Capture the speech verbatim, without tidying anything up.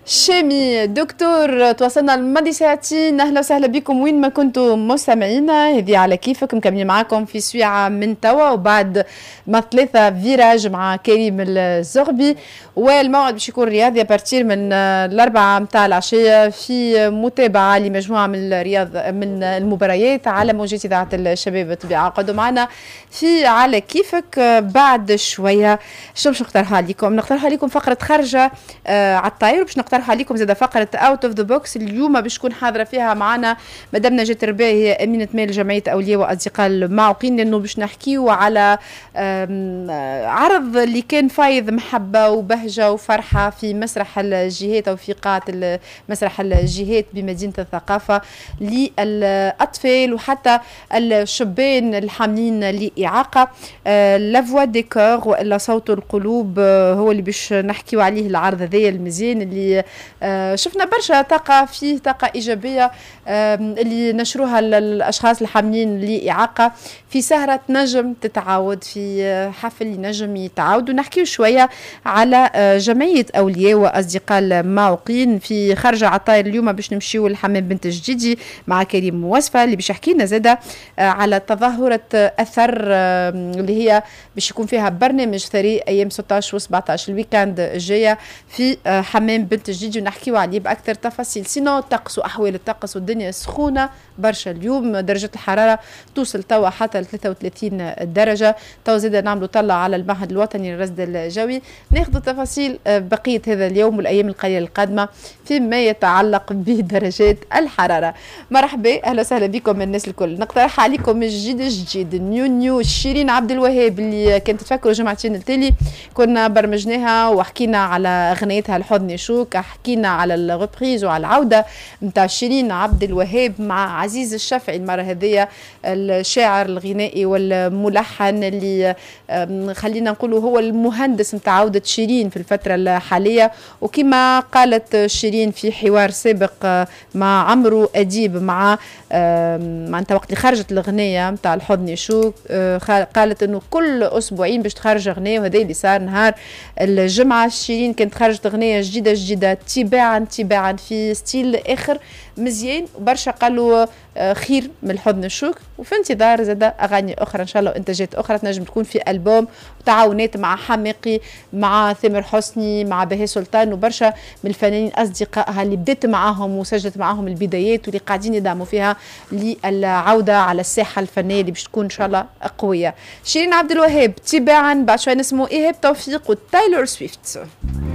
شامي دكتور تواصلنا الماضي ساعتين. اهلا وسهلا بكم وين ما كنتم مستمعينا. هذه على كيفك مكملين معاكم في سويعه من توا وبعد ما ثلاثه فيراج مع كريم الزغبي، والموعد باش يكون رياضي ابارتير من الاربعه متاع العشيه في متابعه لمجموعه من الرياض من المباريات على موجات اذاعه الشباب بالطبيعه. قعدوا معنا في على كيفك بعد شويه. شنو باش نقترحها لكم؟ نقترحها لكم فقره خارجه آه على الطاير، باش نقترح عليكم زاد فقره اوت اوف ذا بوكس اليوم باش تكون حاضره فيها معنا مدام نجاة الرباعي، هي امينه مال جمعيه اولياء واصدقاء المعوقين، لانه باش نحكيو على عرض اللي كان فايض محبه وبهجه وفرحه في مسرح الجهات او في قاعه مسرح الجهات بمدينه الثقافه للاطفال وحتى الشبان الحاملين لاعاقه. لافوا ديكور والا صوت القلوب هو اللي باش نحكيو عليه العرض هذايا المزيان اللي شفنا برشا طاقة فيه، طاقة إيجابية اللي نشروها الأشخاص الحاملين لإعاقة في سهرة نجم تتعاود، في حفل نجم يتعاود. ونحكيو شوية على جمعية أولياء وأصدقاء المعوقين في خارجة عطاير. اليوم باش نمشيو لحمام بنت جديدي مع كريم موسفة اللي باش يحكي لنا زادة على تظاهرة أثر اللي هي باش يكون فيها برنامج ثري أيام ستة عشر و سبعة عشر الويكاند الجاية في حمام بنت جديدي، ونحكيو عليه بأكثر تفاصيل. سينو الطقس وأحوال الطقس والدنيا سخونة برشا اليوم، درجة الحرارة توصل توا حتى ل ثلاثة وثلاثين درجة. توا زيدا نعملوا طلع على المعهد الوطني للرصد الجوي، ناخذ تفاصيل بقية هذا اليوم والأيام القليلة القادمة فيما يتعلق بدرجات الحرارة. مرحبا، أهلا وسهلا بكم الناس الكل. نقترح عليكم الجديد الجديد نيو نيو شيرين عبد الوهاب اللي كنت تفكروا جمعتين التالي كنا برمجناها وحكينا على أغنيتها الحضن يشوك، حكينا على الريبريز وعلى العودة متاع شيرين عبد الوهاب مع عزيز الشافعي المرة هذية، الشاعر الغنائي والملحن اللي خلينا نقولوا هو المهندس متاع عودة شيرين في الفترة الحالية. وكما قالت شيرين في حوار سابق مع عمرو أديب مع معناتها وقت اللي خرجت الأغنية متاع الحضن يشوك، قالت انه كل اسبوعين باش تخرج أغنية، وهذا اللي صار نهار الجمعة. شيرين كانت خرجت أغنية جديدة جديدة تباعا تباعا في ستيل اخر مزيان، وبرشا قالوا خير من الحضن الشوك. وفي انتظار زاد اغاني اخرى ان شاء الله وانتاجات اخرى تنجم تكون في البوم وتعاونات مع حماقي مع ثامر حسني مع بهاء سلطان وبرشا من الفنانين اصدقائها اللي بدات معاهم وسجلت معاهم البدايات واللي قاعدين يدعموا فيها للعوده على الساحه الفنيه اللي باش تكون ان شاء الله قويه. شيرين عبد الوهاب تباعا، بعد شوي نسمو ايهاب توفيق وتايلور سويفت.